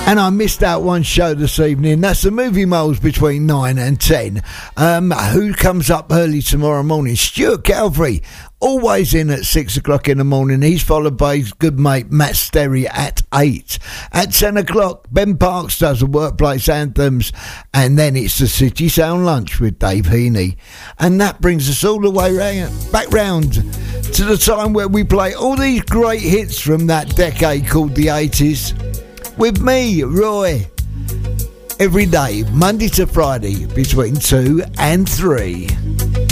And I missed out one show this evening. That's the Movie Moles between 9 and 10. Who comes up early tomorrow morning? Stuart Calvary, always in at 6 o'clock in the morning. He's followed by his good mate Matt Sterry at 8. At 10 o'clock, Ben Parks does the Workplace Anthems. And then it's the City Sound Lunch with Dave Heaney. And that brings us all the way back round to the time where we play all these great hits from that decade called the 80s. With me, Roy, every day, Monday to Friday, between 2 and 3.